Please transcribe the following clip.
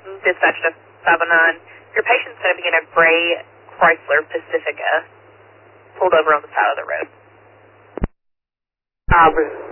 Dispatch to 509. Your patient's going to be in a gray Chrysler Pacifica pulled over on the side of the road.